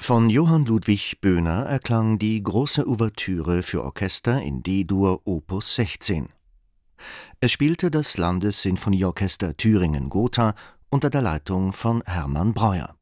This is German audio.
Von Johann Ludwig Böhner erklang die große Ouvertüre für Orchester in D-Dur Opus 16. Es spielte das Landessinfonieorchester Thüringen-Gotha unter der Leitung von Hermann Breuer.